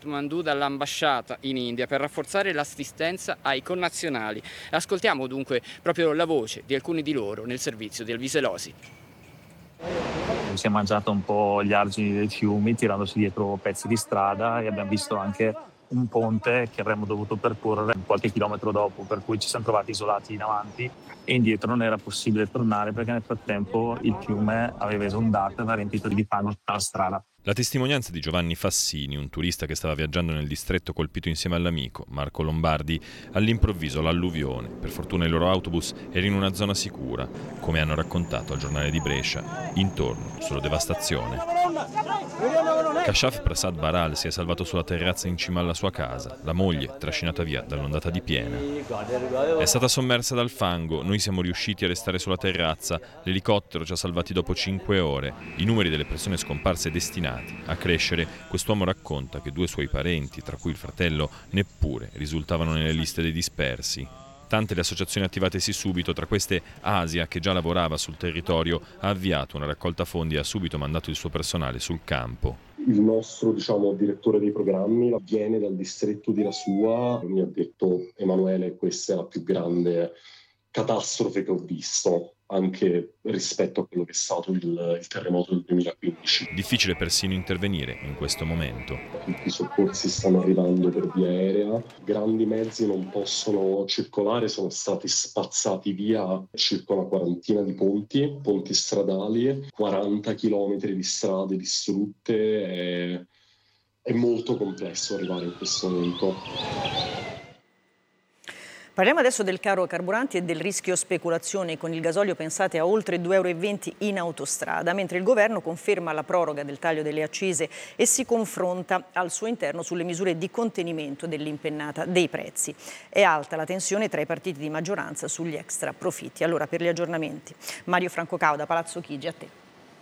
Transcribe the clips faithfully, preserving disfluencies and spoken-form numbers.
Kathmandu dall'ambasciata in India per rafforzare l'assistenza ai connazionali. Ascoltiamo dunque proprio la voce di alcuni di loro nel servizio di Elvise Losi. Si è mangiato un po' gli argini dei fiumi tirandosi dietro pezzi di strada e abbiamo visto anche un ponte che avremmo dovuto percorrere qualche chilometro dopo, per cui ci siamo trovati isolati in avanti e indietro non era possibile tornare perché nel frattempo il fiume aveva esondato e aveva riempito di fango tutta la strada. La testimonianza di Giovanni Fassini, un turista che stava viaggiando nel distretto colpito insieme all'amico, Marco Lombardi. All'improvviso l'alluvione. Per fortuna il loro autobus era in una zona sicura, come hanno raccontato al giornale di Brescia. Intorno solo devastazione. Kashaf Prasad Baral si è salvato sulla terrazza in cima alla sua casa. La moglie, trascinata via dall'ondata di piena. È stata sommersa dal fango. Noi siamo riusciti a restare sulla terrazza. L'elicottero ci ha salvati dopo cinque ore. I numeri delle persone scomparse e destinate a crescere. Quest'uomo racconta che due suoi parenti, tra cui il fratello, neppure risultavano nelle liste dei dispersi. Tante le associazioni attivatesi subito, tra queste Asia, che già lavorava sul territorio, ha avviato una raccolta fondi e ha subito mandato il suo personale sul campo. Il nostro, diciamo, direttore dei programmi viene dal distretto di Rasua, mi ha detto: Emanuele, questa è la più grande catastrofe che ho visto, anche rispetto a quello che è stato il, il terremoto del duemilaquindici. Difficile persino intervenire in questo momento. Tutti i soccorsi stanno arrivando per via aerea, grandi mezzi non possono circolare, sono stati spazzati via circa una quarantina di ponti, ponti stradali, quaranta chilometri di strade distrutte, è, è molto complesso arrivare in questo momento. Parliamo adesso del caro carburanti e del rischio speculazione con il gasolio, pensate, a oltre due euro e venti in autostrada, mentre il governo conferma la proroga del taglio delle accise e si confronta al suo interno sulle misure di contenimento dell'impennata dei prezzi. È alta la tensione tra i partiti di maggioranza sugli extra profitti. Allora, per gli aggiornamenti, Mario Franco Cauda, Palazzo Chigi, a te.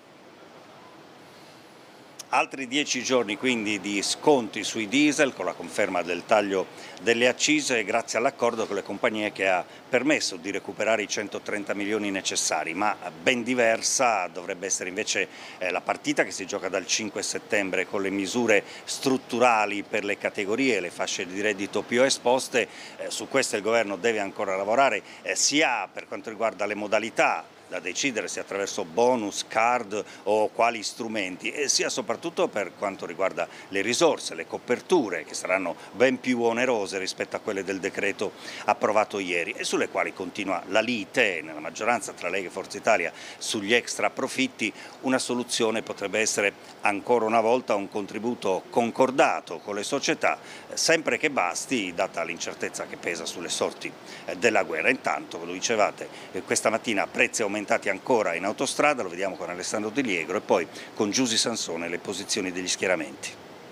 Altri dieci giorni quindi di sconti sui diesel con la conferma del taglio delle accise grazie all'accordo con le compagnie che ha permesso di recuperare i centotrenta milioni necessari, ma ben diversa dovrebbe essere invece eh, la partita che si gioca dal cinque settembre con le misure strutturali per le categorie e le fasce di reddito più esposte. Eh, su questo il governo deve ancora lavorare eh, sia per quanto riguarda le modalità, da decidere se attraverso bonus, card o quali strumenti, e sia soprattutto per quanto riguarda le risorse, le coperture che saranno ben più onerose rispetto a quelle del decreto approvato ieri e sulle quali continua la lite nella maggioranza tra Lega e Forza Italia sugli extra profitti. Una soluzione potrebbe essere ancora una volta un contributo concordato con le società, sempre che basti, data l'incertezza che pesa sulle sorti della guerra. Intanto, lo dicevate, questa mattina prezzi aumentati ancora in autostrada, lo vediamo con Alessandro Di Liegro e poi con Giusy Sansone le posizioni degli schieramenti.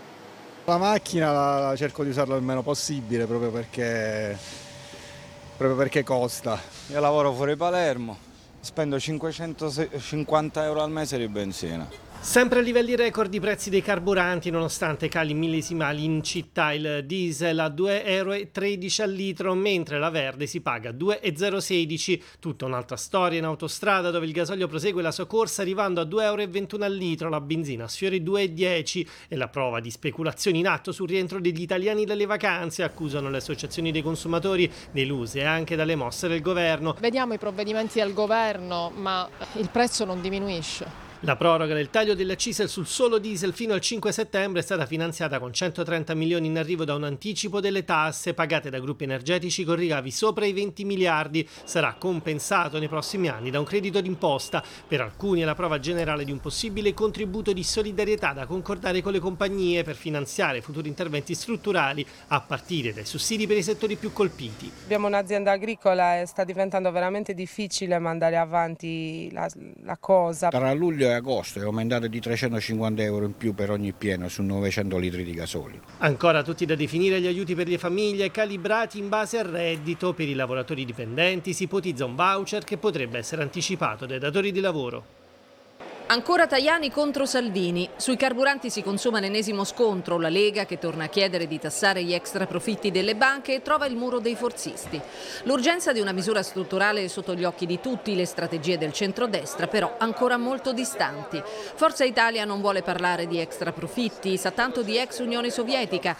La macchina la cerco di usarla il meno possibile proprio perché, proprio perché costa. Io lavoro fuori Palermo, spendo cinquecentocinquanta euro al mese di benzina. Sempre a livelli record di prezzi dei carburanti, nonostante cali millesimali in città. Il diesel a due euro e tredici al litro, mentre la verde si paga due e zero sedici. Tutta un'altra storia in autostrada, dove il gasolio prosegue la sua corsa arrivando a due euro e ventuno al litro, la benzina sfiora i due e dieci. E la prova di speculazioni in atto sul rientro degli italiani dalle vacanze, accusano le associazioni dei consumatori, deluse anche dalle mosse del governo. Vediamo i provvedimenti del governo, ma il prezzo non diminuisce. La proroga del taglio delle accise sul solo diesel fino al cinque settembre è stata finanziata con centotrenta milioni in arrivo da un anticipo delle tasse pagate da gruppi energetici con ricavi sopra i venti miliardi. Sarà compensato nei prossimi anni da un credito d'imposta. Per alcuni è la prova generale di un possibile contributo di solidarietà da concordare con le compagnie per finanziare futuri interventi strutturali a partire dai sussidi per i settori più colpiti. Abbiamo un'azienda agricola e sta diventando veramente difficile mandare avanti la, la cosa. Tra luglio e agosto è aumentato di trecentocinquanta euro in più per ogni pieno su novecento litri di gasolio. Ancora tutti da definire gli aiuti per le famiglie calibrati in base al reddito. Per i lavoratori dipendenti si ipotizza un voucher che potrebbe essere anticipato dai datori di lavoro. Ancora Tajani contro Salvini. Sui carburanti si consuma l'ennesimo scontro. La Lega, che torna a chiedere di tassare gli extra profitti delle banche, e trova il muro dei forzisti. L'urgenza di una misura strutturale è sotto gli occhi di tutti, le strategie del centrodestra però ancora molto distanti. Forza Italia non vuole parlare di extra profitti, sa tanto di ex Unione Sovietica,